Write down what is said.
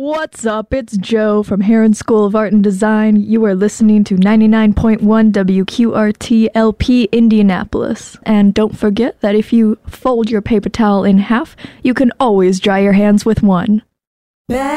What's up? It's Joe from Heron School of Art and Design. You are listening to 99.1 WQRT LP Indianapolis. And don't forget that if you fold your paper towel in half, you can always dry your hands with one.